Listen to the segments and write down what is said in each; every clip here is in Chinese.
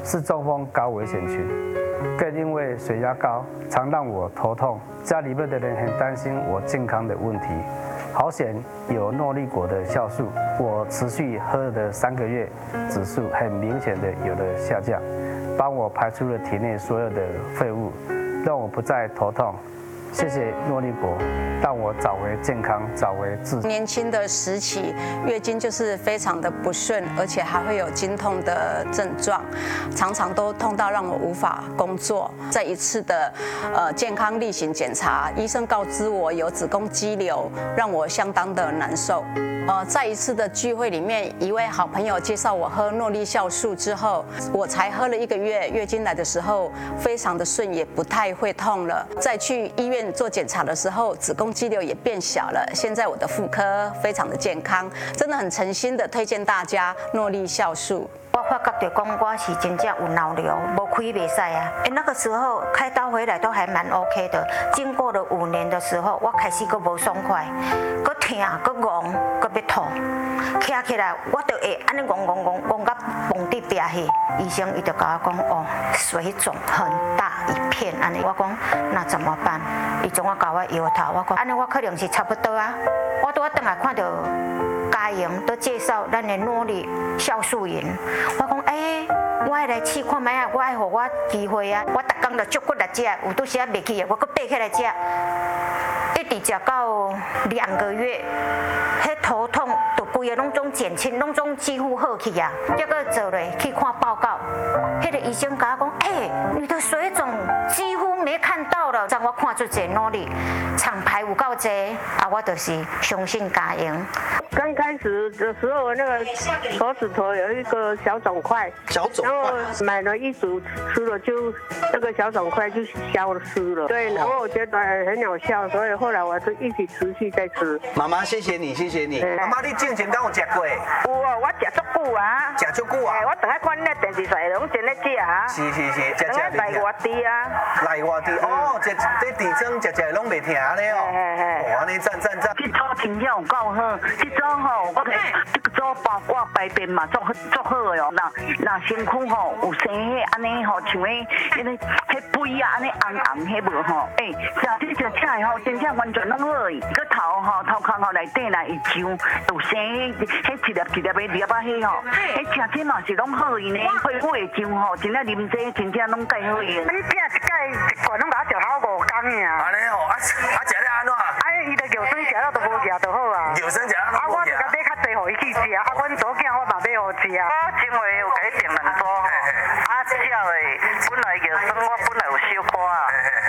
是中风高危险群，更因为血压高，常让我头痛。家里面的人很担心我健康的问题。好险有诺丽果的酵素，我持续喝了3个月，指数很明显的有了下降，帮我排出了体内所有的废物，让我不再头痛。谢谢诺丽果，让我找回健康，找回自信。 年轻的时期，月经就是非常的不顺，而且还会有经痛的症状，常常都痛到让我无法工作。在一次的健康例行检查，医生告知我有子宫肌瘤，让我相当的难受。在一次的聚会里面，一位好朋友介绍我喝诺丽酵素之后，我才喝了1个月，月经来的时候非常的顺，也不太会痛了。再去医院做检查的时候，子宫肌瘤也变小了。现在我的妇科非常的健康，真的很诚心的推荐大家诺丽酵素。 我发觉到讲我是真正有脑瘤，无开袂使啊。那个时候开刀回来都还蛮 OK 的。经过了5年的时候，我开始佫无爽快，佫痛，佫戆，佫要吐。起来，我就会安尼戆到蹦伫壁去。医生伊就甲我讲，哦，水肿很大一片，安尼。我讲那怎么办？伊总我甲我摇头，我讲安尼我可能是差不多啊。我倒转来看到嘉莹都介绍咱的诺丽酵素饮，我讲我爱来试看卖啊，我爱互我机会啊，我逐工就足骨来食，有拄时啊袂去的，我佫爬起来食，一直食到2个月，迄头痛就规个拢总减轻，拢总几乎好去啊。结果做咧去看报告，迄个医生甲我讲，你的水肿几乎没看到了，让我看出这诺丽厂牌有够济，啊，我就是相信嘉莹。 刚开始的时候，那个手指头有一个小肿块，然后买了一组吃了，就那个小肿块就消失了。对，然后我觉得很有效，所以后来我就一直持续在吃。 妈妈，谢谢你，谢谢你。妈妈，你之前敢有食过？ 有啊，我食足久啊。 食足久啊？ 我等下看那电视台拢真咧食啊。 是，食来外地啊。 来外地哦，这地方食拢袂疼咧哦。哇，安尼赞。 这组真正有够好，这组吼，我睇这个组包括排便嘛，足好的哦。那身躯吼有生迄安尼吼，像迄肥啊，安尼红迄无吼，食这请的吼，真正完全拢好诶。个头壳吼内底啦，伊像有生迄一粒的粒啊迄吼，迄吃这嘛是拢好伊呢。皮肤会像吼，真正啉这真正拢介好伊。 你拼一盖一罐拢甲我食好5工呀。 安尼哦，食咧安怎？ 伊的药水食了都无食就好啊。 药水食了都无食。 我就甲买较济互伊去食，阮祖囝我嘛买互食。我前回有甲伊订2组，这只的本来药水我本来有小可我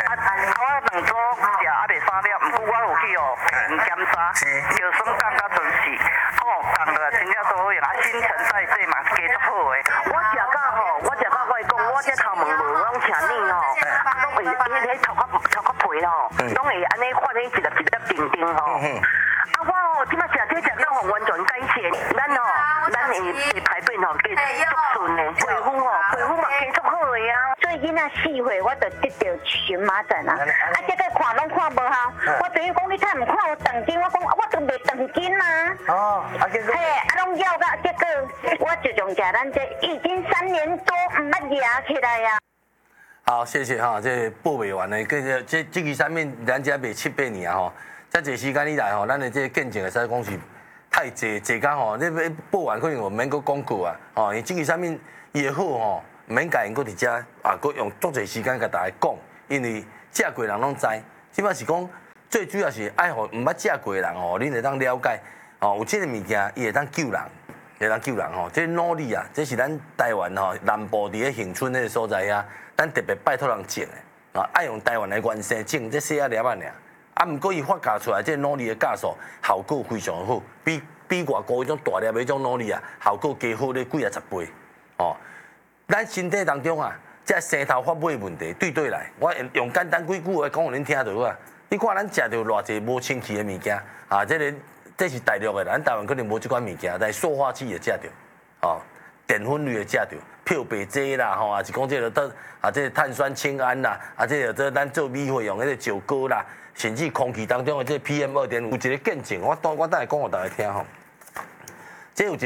2组食袂3粒，毋过我有去检查，药水降到准时，降落真正都好用，新陈代谢嘛加足好的。 我食到我讲，我这头毛无拢请你吼，拢会迄头壳皮咯，拢会安尼发起一粒定吼。我即摆食这拢完全改善，咱会排便吼加足顺的，皮肤嘛加足好的啊。 所以囡仔4岁我就得到荨麻疹啊，这个看拢看无效，我等于讲你太唔看我长筋，我讲我都袂长筋啊。 结果拢要到结果我就用食咱这已经3年多唔捌压起来呀。 好，谢谢哈，这报袂完的，这期产品咱遮卖7、8年吼，遮济时间以来吼，咱的这见证会使讲是太济工吼，你要报完可能我免搁讲过啊，吼，因这期产品伊会好吼，唔免家因搁伫遮啊，搁用足济时间甲大家讲，因为食过人拢知，即摆是讲最主要是爱互唔捌食过的人吼，恁会当了解，哦，有即个物件伊会当救人。会当救人吼，这诺丽啊，这是咱台湾吼南部伫个恒春迄个所在啊，咱特别拜托人种的啊，爱用台湾的原生种，这细啊粒啊尔，啊，毋过伊发酵出来这诺丽的酵素效果非常好，比外国迄种大粒的迄种诺丽啊，效果加好咧几啊10倍哦。咱身体当中啊，这生头发尾问题对来，我用简单几句话讲互恁听就好啊。你看咱食着偌济无清气的物件啊，这是大陆的，咱台湾可能无即款物件，但是塑化剂会食着，哦，淀粉类会食着，漂白剂啦，吼，也是讲这个这碳酸氢铵啦，这个咱做美会用迄个石膏啦，甚至空气当中的这PM2.5有一个见证，我等下讲互大家听吼，这有一个。